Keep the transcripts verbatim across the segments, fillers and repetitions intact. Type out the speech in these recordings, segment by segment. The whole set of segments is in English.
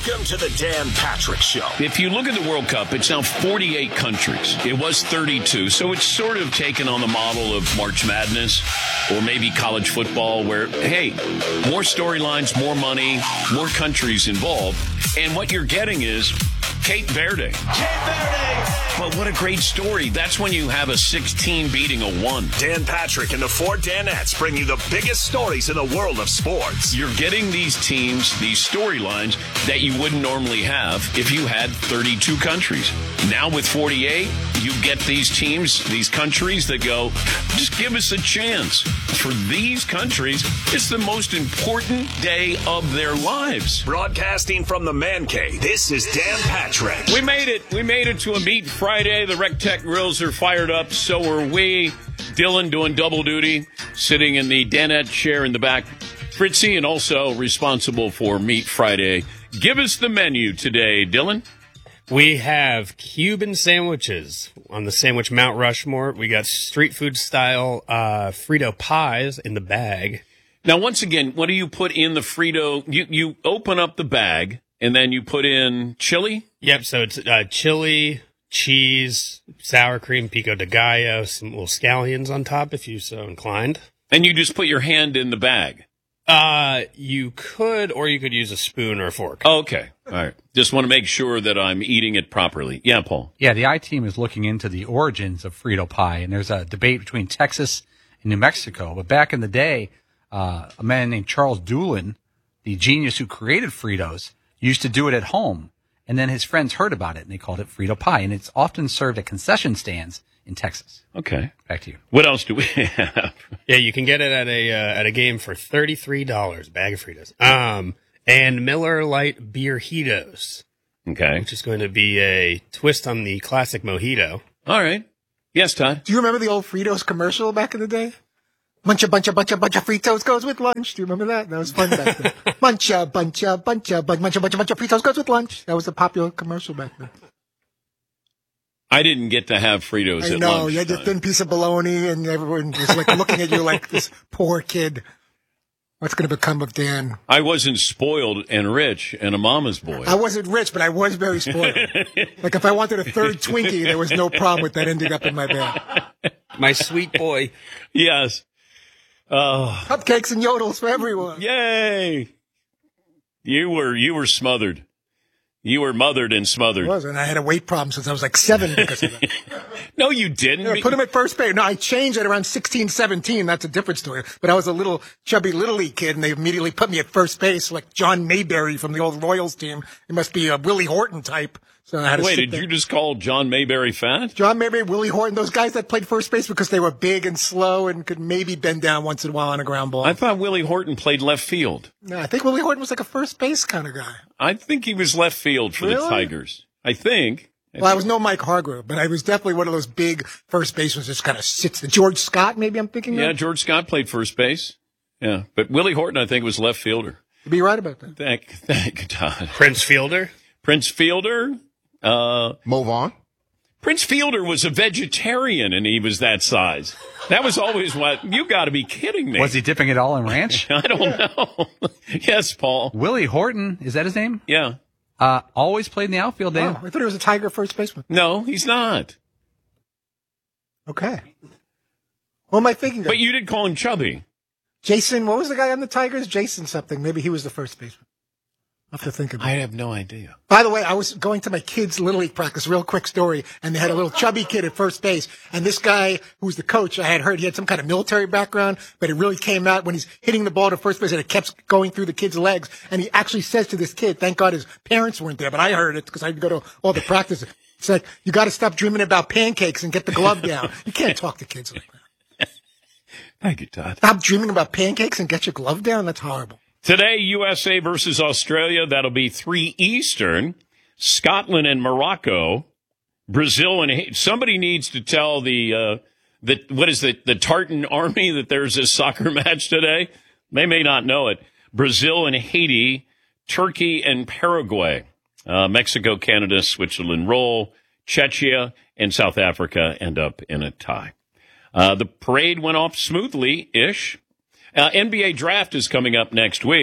Welcome to the Dan Patrick Show. If you look at the World Cup, it's now forty-eight countries. It was thirty-two, so it's sort of taken on the model of March Madness or maybe college football where, hey, more storylines, more money, more countries involved. And what you're getting is Cape Verde. Cape Verde! But what a great story. That's when you have a sixteen beating a one. Dan Patrick and the four Danettes bring you the biggest stories in the world of sports. You're getting these teams, these storylines that you wouldn't normally have if you had thirty-two countries. Now with forty-eight, you get these teams, these countries that go, just give us a chance. For these countries, it's the most important day of their lives. Broadcasting from the Man Cave, this is Dan Patrick. We made it. We made it to a Meat Friday. The Rec Tech Grills are fired up. So are we. Dylan doing double duty, sitting in the Danette chair in the back. Fritzy, and also responsible for Meat Friday. Give us the menu today, Dylan. We have Cuban sandwiches on the sandwich Mount Rushmore. We got street food style uh, Frito pies in the bag. Now, once again, what do you put in the Frito? You you open up the bag, and then you put in chili? Yep, so it's uh, chili, cheese, sour cream, pico de gallo, some little scallions on top if you're so inclined. And you just put your hand in the bag? Uh, you could, or you could use a spoon or a fork. Oh, okay. All right. Just want to make sure that I'm eating it properly. Yeah, Paul. Yeah, the I-Team is looking into the origins of Frito pie, and there's a debate between Texas and New Mexico. But back in the day, uh, a man named Charles Doolin, the genius who created Fritos, used to do it at home. And then his friends heard about it, and they called it Frito pie. And it's often served at concession stands in Texas. Okay. Back to you. What else do we have? Yeah, you can get it at a uh, at a game for thirty-three dollars, a bag of Fritos. Um, and Miller Lite Beerjitos. Okay. Which is going to be a twist on the classic mojito. All right. Yes, Todd. Do you remember the old Fritos commercial back in the day? Munch a bunch a bunch a bunch of Fritos goes with lunch. Do you remember that? That was fun back then. Munch a bunch a bunch a bunch munch a bunch a bunch of Fritos goes with lunch. That was a popular commercial back then. I didn't get to have Fritos I at know. lunch. You had your thin piece of bologna, and everyone was like looking at you like this poor kid. What's going to become of Dan? I wasn't spoiled and rich and a mama's boy. I wasn't rich, but I was very spoiled. Like if I wanted a third Twinkie, there was no problem with that ending up in my bag. My sweet boy. Yes. Oh. Cupcakes and yodels for everyone. Yay. You were you were smothered. You were mothered and smothered. I was, and I had a weight problem since I was like seven because of that. No, you didn't. Yeah, put him at first base. No, I changed at around sixteen, seventeen. That's a different story. But I was a little chubby Little League kid, and they immediately put me at first base like John Mayberry from the old Royals team. It must be a Willie Horton type. So I had to Wait, sit did there. you just call John Mayberry fat? John Mayberry, Willie Horton, those guys that played first base because they were big and slow and could maybe bend down once in a while on a ground ball. I thought Willie Horton played left field. No, I think Willie Horton was like a first base kind of guy. I think he was left field for Really? the Tigers. I think. I Well, I think. was no Mike Hargrove, but I was definitely one of those big first basemen just kind of sits. The George Scott, maybe I'm thinking Yeah, of? George Scott played first base. Yeah, but Willie Horton, I think, was left fielder. You'd be right about that. Thank, thank you, Todd. Prince Fielder. Prince Fielder. Uh, Move on. Prince Fielder was a vegetarian, and he was that size. That was always what. You got to be kidding me. Was he dipping it all in ranch? I don't know. Yes, Paul. Willie Horton, is that his name? Yeah. Uh, always played in the outfield, Dan. Oh, I thought he was a Tiger first baseman. No, he's not. Okay. What am I thinking of? But you did call him chubby. Jason, what was the guy on the Tigers? Jason something. Maybe he was the first baseman. I'll have to think about it. I have no idea. By the way, I was going to my kids' Little League practice, real quick story, and they had a little chubby kid at first base. And this guy, who was the coach, I had heard he had some kind of military background, but it really came out when he's hitting the ball to first base and it kept going through the kid's legs. And he actually says to this kid, thank God his parents weren't there, but I heard it because I'd go to all the practices. It's like, you got to stop dreaming about pancakes and get the glove down. You can't talk to kids like that. Thank you, Todd. Stop dreaming about pancakes and get your glove down? That's horrible. Today, U S A versus Australia. That'll be three Eastern. Scotland and Morocco. Brazil and Haiti. Somebody needs to tell the, uh, the what is it, the Tartan Army that there's a soccer match today. They may not know it. Brazil and Haiti. Turkey and Paraguay. Uh, Mexico, Canada, Switzerland roll. Czechia and South Africa end up in a tie. Uh, the parade went off smoothly-ish. Uh, N B A draft is coming up next week,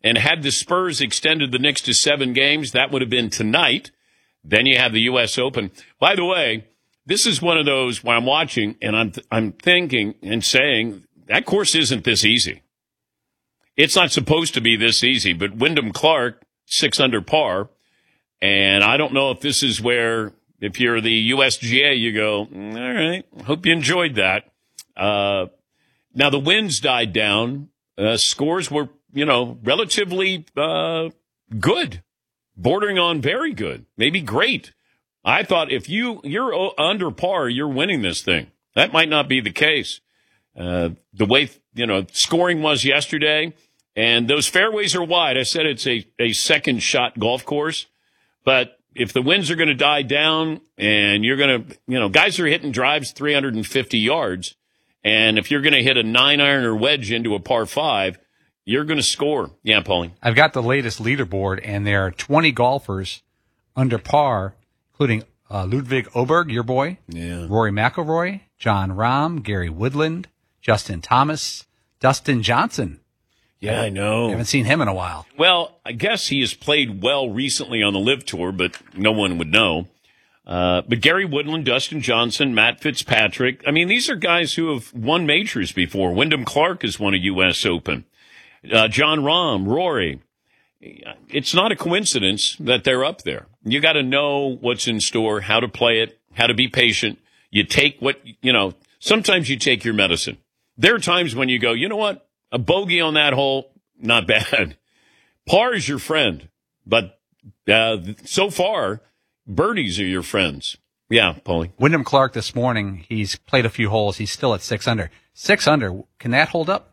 And had the Spurs extended the Knicks to seven games, that would have been tonight. Then you have the U S Open. By the way, this is one of those where I'm watching and I'm I'm thinking and saying that course isn't this easy. It's not supposed to be this easy, but Wyndham Clark, six under par, and I don't know if this is where, if you're the U S G A, you go, all right, hope you enjoyed that. Uh, now the winds died down. Uh, scores were, you know, relatively uh, good. Bordering on very good, maybe great. I thought if you, you're under par, you're winning this thing. That might not be the case. Uh, the way, you know, scoring was yesterday, and those fairways are wide. I said it's a, a second shot golf course, but if the winds are going to die down and you're going to, you know, guys are hitting drives three hundred fifty yards, and if you're going to hit a nine iron or wedge into a par five, you're going to score. Yeah, Paulie. I've got the latest leaderboard, and there are twenty golfers under par, including uh, Ludwig Oberg, your boy, yeah. Rory McIlroy, John Rahm, Gary Woodland, Justin Thomas, Dustin Johnson. Yeah, I know. I haven't seen him in a while. Well, I guess he has played well recently on the Live Tour, but no one would know. Uh, but Gary Woodland, Dustin Johnson, Matt Fitzpatrick. I mean, these are guys who have won majors before. Wyndham Clark has won a U S Open. Uh, John Rahm, Rory. It's not a coincidence that they're up there. You got to know what's in store, how to play it, how to be patient. You take what, you know, sometimes you take your medicine. There are times when you go, you know what? A bogey on that hole, not bad. Par is your friend. But uh, so far, birdies are your friends. Yeah, Paulie. Wyndham Clark this morning, he's played a few holes. He's still at six under. Six under, can that hold up?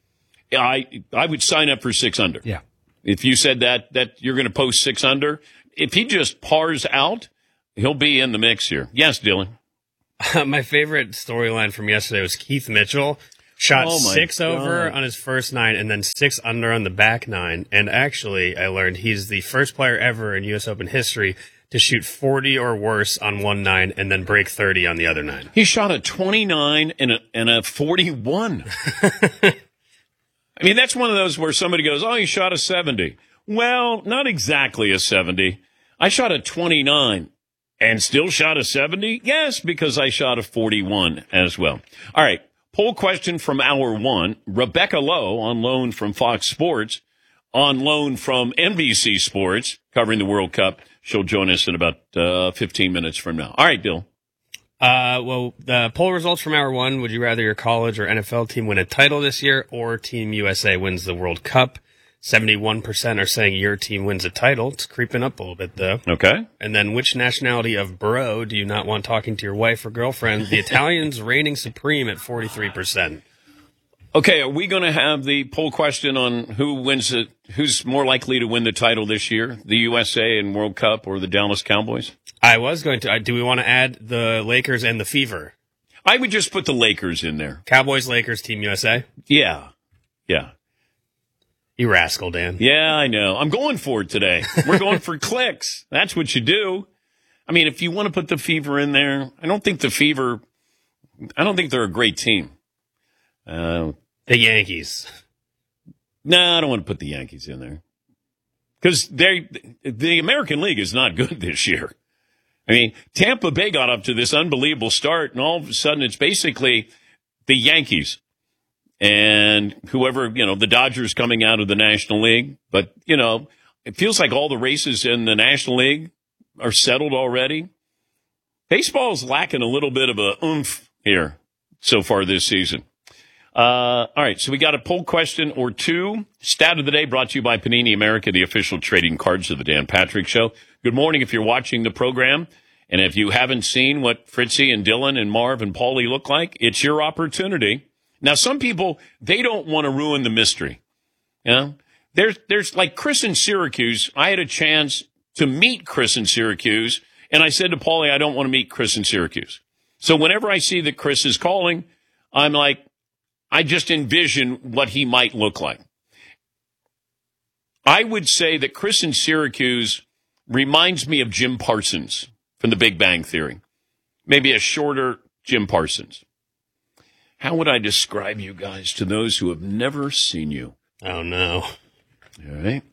I I would sign up for six under. Yeah. If you said that that you're going to post six under, if he just pars out, he'll be in the mix here. Yes, Dylan. Uh, my favorite storyline from yesterday was Keith Mitchell shot Oh, my six God. over on his first nine and then six under on the back nine. And actually, I learned he's the first player ever in U S Open history to shoot forty or worse on one nine and then break thirty on the other nine. He shot a twenty-nine and a and a forty-one. I mean, that's one of those where somebody goes, oh, you shot a seventy. Well, not exactly a seventy. I shot a twenty-nine and still shot a seventy? Yes, because I shot a forty-one as well. All right, poll question from hour one. Rebecca Lowe, on loan from Fox Sports, on loan from N B C Sports, covering the World Cup. She'll join us in about uh, fifteen minutes from now. All right, Bill. Uh, well, the poll results from hour one, would you rather your college or N F L team win a title this year or Team U S A wins the World Cup? seventy-one percent are saying your team wins a title. It's creeping up a little bit, though. Okay. And then which nationality of bro do you not want talking to your wife or girlfriend? The Italians reigning supreme at forty-three percent. Okay, are we going to have the poll question on who wins it, who's more likely to win the title this year, the U S A and World Cup or the Dallas Cowboys? I was going to. Uh, do we want to add the Lakers and the Fever? I would just put the Lakers in there. Cowboys, Lakers, Team U S A? Yeah. Yeah. You rascal, Dan. Yeah, I know. I'm going for it today. We're going for clicks. That's what you do. I mean, if you want to put the Fever in there, I don't think the Fever, I don't think they're a great team. Uh, The Yankees. no, I don't want to put the Yankees in there. Because they, the American League is not good this year. I mean, Tampa Bay got up to this unbelievable start, and all of a sudden it's basically the Yankees and whoever, you know, the Dodgers coming out of the National League. But, you know, it feels like all the races in the National League are settled already. Baseball's lacking a little bit of a oomph here so far this season. Uh, all right, so we got a poll question or two. Stat of the day brought to you by Panini America, the official trading cards of the Dan Patrick Show. Good morning if you're watching the program. And if you haven't seen what Fritzy and Dylan and Marv and Paulie look like, it's your opportunity. Now, some people, they don't want to ruin the mystery. You know, there's, there's like Chris in Syracuse. I had a chance to meet Chris in Syracuse, and I said to Paulie, I don't want to meet Chris in Syracuse. So whenever I see that Chris is calling, I'm like, I just envision what he might look like. I would say that Chris in Syracuse reminds me of Jim Parsons from The Big Bang Theory. Maybe a shorter Jim Parsons. How would I describe you guys to those who have never seen you? Oh, no. All right.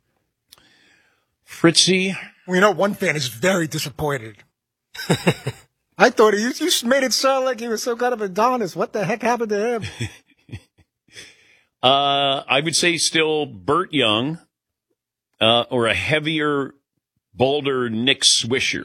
Fritzy. Well, you know, one fan is very disappointed. I thought he, you made it sound like he was some kind of Adonis. What the heck happened to him? Uh, I would say still Burt Young, uh, or a heavier, bolder Nick Swisher.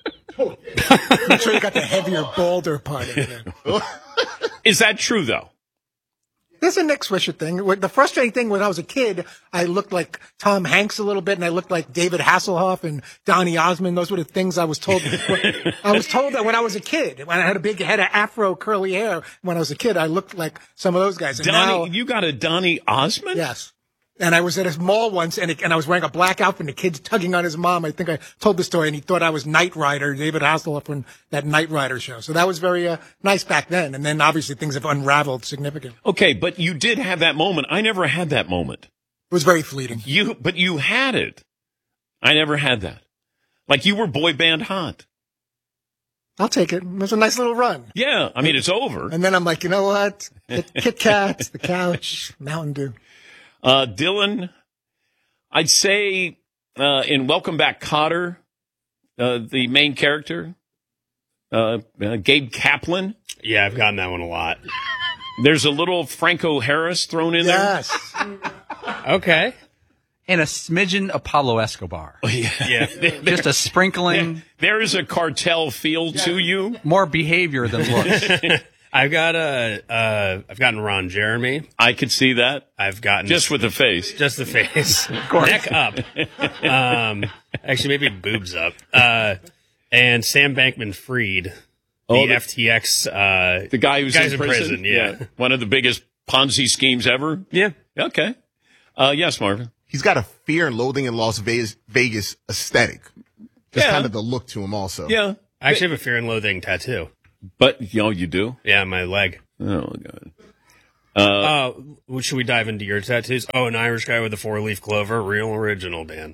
Make sure you got the heavier, bolder part in there. Is that true, though? There's a Nick Swisher thing. The frustrating thing when I was a kid, I looked like Tom Hanks a little bit, and I looked like David Hasselhoff and Donny Osmond. Those were the things I was told. I was told that when I was a kid, when I had a big head of afro curly hair, when I was a kid, I looked like some of those guys. And Donnie, now, you got a Donny Osmond? yes. And I was at a mall once, and, it, and I was wearing a black outfit, and the kid's tugging on his mom. I think I told the story, and he thought I was Knight Rider, David Hasselhoff from that Knight Rider show. So that was very uh, nice back then. And then obviously things have unraveled significantly. Okay, but you did have that moment. I never had that moment. It was very fleeting. You, but you had it. I never had that. Like you were boy band hot. I'll take it. It was a nice little run. Yeah, I mean it's over. And then I'm like, you know what? Kit, Kit Kat, the couch, Mountain Dew. Uh, Dylan, I'd say uh, in Welcome Back, Kotter, uh, the main character, uh, uh, Gabe Kaplan. Yeah, I've gotten that one a lot. There's a little Franco Harris thrown in Yes. Okay. And a smidgen Apollo Escobar. there. Yeah, Yeah. Just a sprinkling, there is a cartel feel to you. more behavior than looks. I've got a, uh, I've gotten Ron Jeremy. I could see that I've gotten just with the face. just the face, neck up. Um, actually, maybe boobs up. Uh, and Sam Bankman-Fried, the, Oh, the- F T X. Uh, The guy who's Guy's in in prison. prison, yeah. One of the biggest Ponzi schemes ever. yeah. Okay. Uh, yes, Marvin. He's got a fear and loathing in Las Vegas, Vegas aesthetic. Just Yeah. kind of the look to him also. Yeah. I actually have a fear and loathing tattoo. But, you know, you do? Yeah, on my leg. Oh, God. Uh, well, should we dive into your tattoos? Oh, an Irish guy with a four-leaf clover. Real original, Dan.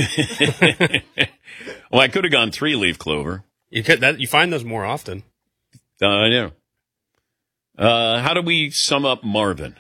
Well, I could have gone three-leaf clover. You could that you find those more often. Uh, I know. Uh, how do we sum up Marvin?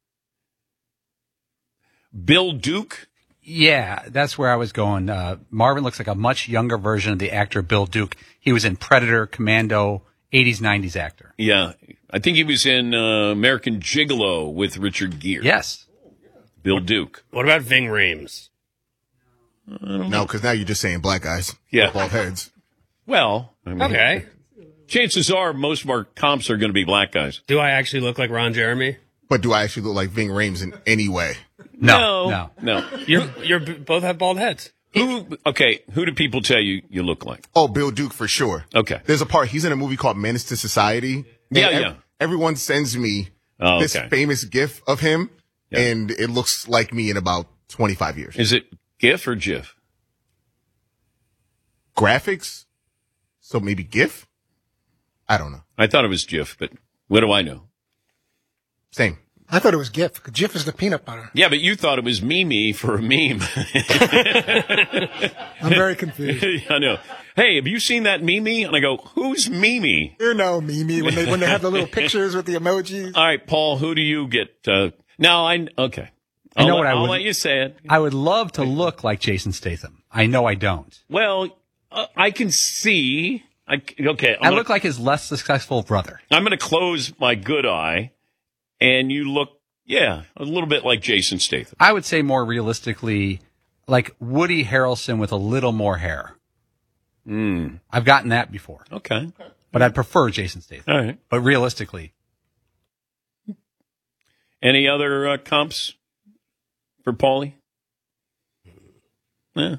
Bill Duke? Yeah, that's where I was going. Uh, Marvin looks like a much younger version of the actor Bill Duke. He was in Predator, Commando, eighties, nineties actor. Yeah. I think he was in uh, American Gigolo with Richard Gere. Yes. Bill Duke. What about Ving Rhames? No, because now you're just saying black guys. Yeah. with Bald heads. Well, I mean, Okay. chances are most of our comps are going to be black guys. Do I actually look like Ron Jeremy? But do I actually look like Ving Rhames in any way? No. No. No. You're you're b- both have bald heads. Who, okay, who do people tell you you look like? Oh, Bill Duke for sure. Okay. There's a part, he's in a movie called Menace to Society. And Yeah, ev- yeah. Everyone sends me Oh, this okay. famous gif of him, Yeah. and it looks like me in about twenty-five years. Is it GIF or GIF? Graphics? So maybe GIF? I don't know. I thought it was GIF, but what do I know? Same. I thought it was GIF. GIF is the peanut butter. Yeah, but you thought it was Mimi for a meme. I'm very confused. I know. Hey, have you seen that Mimi? And I go, who's Mimi? You know, Mimi, when they when they have the little pictures with the emojis. All right, Paul, who do you get? Uh, now, I, okay. I'll, know let, what I I'll would- let you say it. I would love to look like Jason Statham. I know I don't. Well, uh, I can see. I, okay. I'm I gonna, look like his less successful brother. I'm going to close my good eye, and you look, yeah, a little bit like Jason Statham. I would say more realistically, like Woody Harrelson with a little more hair. Mm, I've gotten that before, okay. but I'd prefer Jason Statham. All right. But realistically, Any other uh, comps for Paulie? Yeah.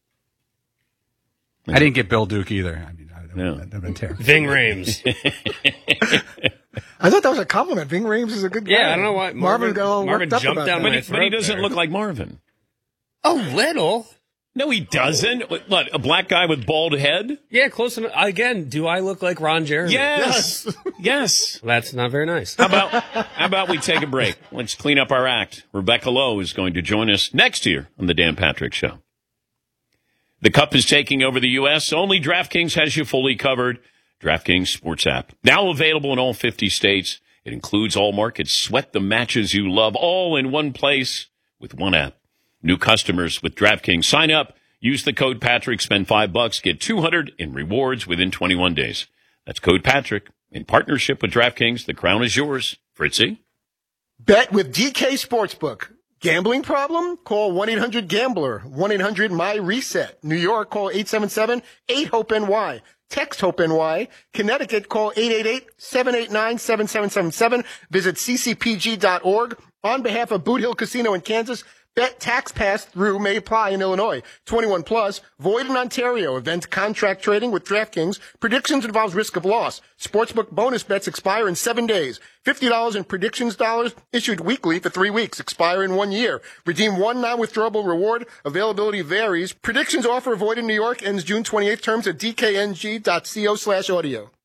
I didn't get Bill Duke either. I mean, I, that No. would have been terrible. Ving Rhames. I thought that was a compliment. Ving Rhames is a good guy. Yeah, I don't know why Marvin, Marvin- got all Marvin worked up jumped about down that. But he, my but he throat doesn't there. look like Marvin. A little. No, he doesn't. What, a black guy with bald head? Yeah, close enough. Again, do I look like Ron Jeremy? Yes. Yes. That's not very nice. How about how about we take a break? Let's clean up our act. Rebecca Lowe is going to join us next year on the Dan Patrick Show. The Cup is taking over the U S. Only DraftKings has you fully covered. DraftKings Sports app. Now available in all fifty states. It includes all markets. Sweat the matches you love all in one place with one app. New customers with DraftKings sign up, use the code Patrick, spend five bucks, get two hundred in rewards within twenty-one days. That's code Patrick in partnership with DraftKings. The crown is yours. Fritzy? Bet with D K Sportsbook. Gambling problem? Call one eight hundred gambler. one eight hundred my reset. New York, call eight seven seven eight hope N Y. Text HOPE-NY. Connecticut, call eight eight eight seven eight nine seven seven seven seven. Visit c c p g dot org. On behalf of Boot Hill Casino in Kansas, bet tax pass-through may apply in Illinois. twenty-one plus, void in Ontario. Event contract trading with DraftKings. Predictions involves risk of loss. Sportsbook bonus bets expire in seven days. fifty dollars in predictions dollars issued weekly for three weeks. Expire in one year. Redeem one non-withdrawable reward. Availability varies. Predictions offer void in New York. Ends June twenty-eighth. Terms at d k n g dot co slash audio.